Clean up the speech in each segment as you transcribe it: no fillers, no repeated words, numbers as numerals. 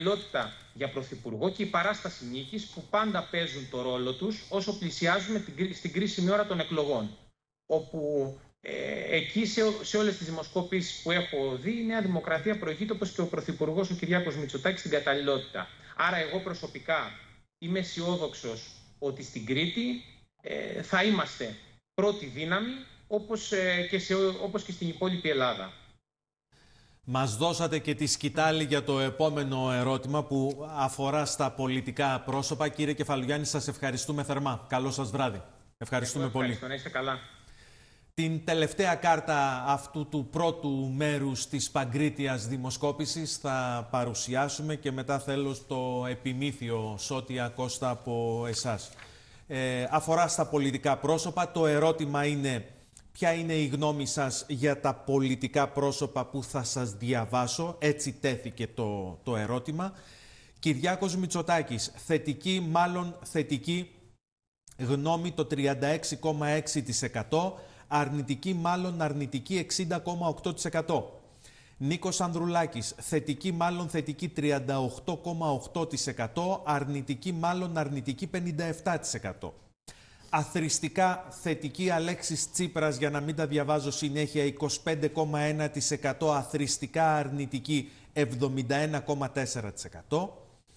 καταλληλότητα για πρωθυπουργό και η παράσταση νίκης που πάντα παίζουν το ρόλο τους όσο πλησιάζουμε στην κρίσιμη ώρα των εκλογών. Όπου εκεί σε όλες τις δημοσκόπησεις που έχω δει η Νέα Δημοκρατία προηγείται, όπως και ο πρωθυπουργός ο Κυριάκος Μητσοτάκης, στην καταλληλότητα. Άρα εγώ προσωπικά είμαι αισιόδοξος ότι στην Κρήτη θα είμαστε πρώτη δύναμη όπως και στην υπόλοιπη Ελλάδα. Μας δώσατε και τη σκητάλη για το επόμενο ερώτημα που αφορά στα πολιτικά πρόσωπα. Κύριε Κεφαλογιάννη, σας ευχαριστούμε θερμά. Καλό σας βράδυ. Ευχαριστούμε πολύ. Να είστε καλά. Την τελευταία κάρτα αυτού του πρώτου μέρους της Παγκρίτιας δημοσκόπησης θα παρουσιάσουμε και μετά θέλω στο επιμήθειο Σώτια Κώστα από εσάς. Αφορά στα πολιτικά πρόσωπα. Το ερώτημα είναι ποια είναι η γνώμη σας για τα πολιτικά πρόσωπα που θα σας διαβάσω. Έτσι τέθηκε το ερώτημα. Κυριάκος Μητσοτάκης, θετική, μάλλον θετική γνώμη το 36,6%. Αρνητική, μάλλον αρνητική 60,8%. Νίκος Ανδρουλάκης, θετική, μάλλον θετική 38,8%. Αρνητική, μάλλον αρνητική 57%. Αθρηστικά θετική Αλέξης Τσίπρας, για να μην τα διαβάζω συνέχεια, 25,1%. Αθρηστικά αρνητική 71,4%.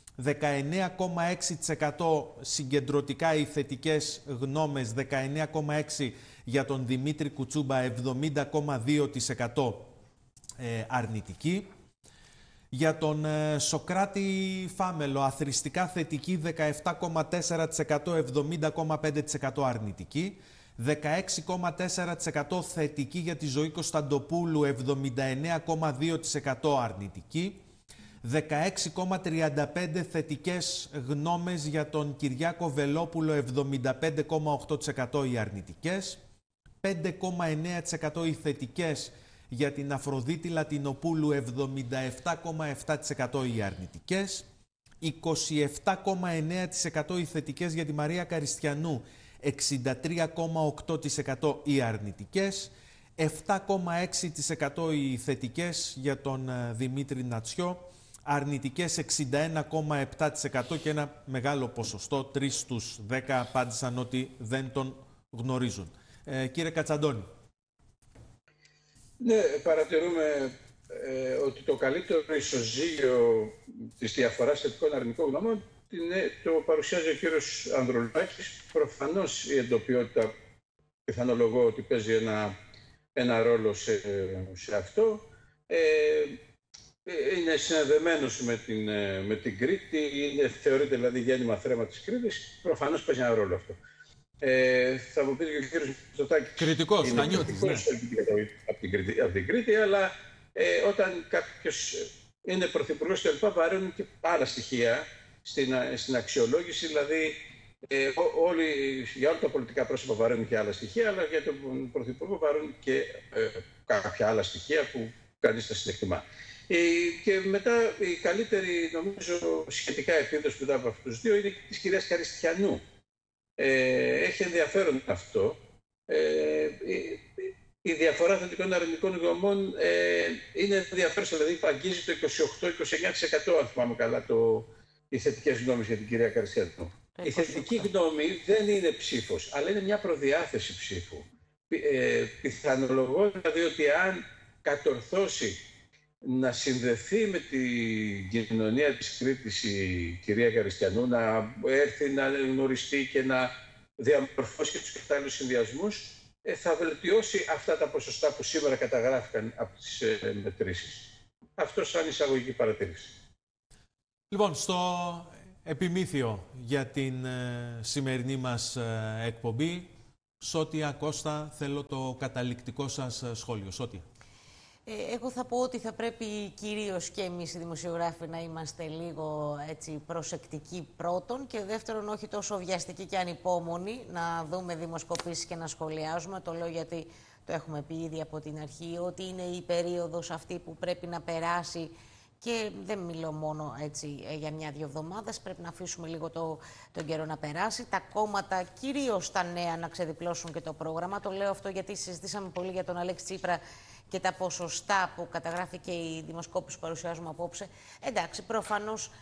19,6% συγκεντρωτικά οι θετικές γνώμες, 19,6% για τον Δημήτρη Κουτσούμπα, 70,2% αρνητική. Για τον Σοκράτη Φάμελο, αθρηστικά θετική 17,4%, 70,5% αρνητική. 16,4% θετική για τη Ζωή Κωνσταντοπούλου, 79,2% αρνητική. 16,35% θετικές γνώμες για τον Κυριάκο Βελόπουλο, 75,8% οι αρνητικές. 5,9% οι θετικές για την Αφροδίτη Λατινοπούλου, 77,7% οι αρνητικές. 27,9% οι θετικές για τη Μαρία Καριστιανού, 63,8% οι αρνητικές. 7,6% οι θετικές για τον Δημήτρη Νατσιό, αρνητικές 61,7% και ένα μεγάλο ποσοστό, 3 στους 10 απάντησαν ότι δεν τον γνωρίζουν. Κύριε Κατσαντώνη. Ναι, παρατηρούμε ότι το καλύτερο ισοζύγιο της διαφοράς θετικών αρνητικών γνώμων το παρουσιάζει ο κύριος Ανδρουλάκης. Προφανώς η εντοπιότητα πιθανολογώ ότι παίζει ένα ρόλο σε αυτό. Είναι συνδεδεμένος με την Κρήτη, θεωρείται δηλαδή γέννημα θρέμα της Κρήτης. Προφανώς παίζει ένα ρόλο αυτό. Θα μου πει και ο κύριος Μητσοτάκης. Κριτικός, Στανιώτης, ναι. Από την Κρήτη, αλλά όταν κάποιος είναι πρωθυπουργός και λοιπά, βαρύνουν και άλλα στοιχεία στην αξιολόγηση. Δηλαδή, για όλα τα πολιτικά πρόσωπα βαρύνουν και άλλα στοιχεία, αλλά για τον πρωθυπουργό βαρύνουν και κάποια άλλα στοιχεία που κανείς τα συνεκτιμά. Και μετά η καλύτερη, νομίζω, σχετικά επίδοση μετά από αυτούς τους δύο είναι της κυρίας Καριστιανού. Έχει ενδιαφέρον αυτό. Η διαφορά θετικών αρνητικών γνωμών είναι ενδιαφέρουσα, δηλαδή αγγίζει το 28-29%, αν θυμάμαι καλά, οι θετικές γνώμες για την κυρία Καριστιανού. Η θετική γνώμη δεν είναι ψήφος, αλλά είναι μια προδιάθεση ψήφου. Πιθανολογώ δηλαδή ότι αν κατορθώσει να συνδεθεί με την κοινωνία της Κρήτης η κυρία Καριστιανού, να έρθει να γνωριστεί και να διαμορφώσει και τους κατάλληλους συνδυασμούς, θα βελτιώσει αυτά τα ποσοστά που σήμερα καταγράφηκαν από τις μετρήσεις. Αυτό σαν εισαγωγική παρατήρηση. Λοιπόν, στο επιμήθειο για την σημερινή μας εκπομπή, Σώτια Κώστα, θέλω το καταληκτικό σας σχόλιο. Σώτια. Εγώ θα πω ότι θα πρέπει κυρίως και εμείς οι δημοσιογράφοι να είμαστε λίγο έτσι προσεκτικοί πρώτον και δεύτερον όχι τόσο βιαστικοί και ανυπόμονοι να δούμε δημοσκοπήσεις και να σχολιάζουμε. Το λέω γιατί το έχουμε πει ήδη από την αρχή ότι είναι η περίοδος αυτή που πρέπει να περάσει και δεν μιλώ μόνο έτσι για μια-δυο εβδομάδες, πρέπει να αφήσουμε λίγο τον καιρό να περάσει. Τα κόμματα, κυρίως τα νέα, να ξεδιπλώσουν και το πρόγραμμα. Το λέω αυτό γιατί συζητήσαμε πολύ για τον Αλέξη Τσίπρα και τα ποσοστά που καταγράφει και οι δημοσκόπους που παρουσιάζουμε απόψε. Εντάξει, προφανώς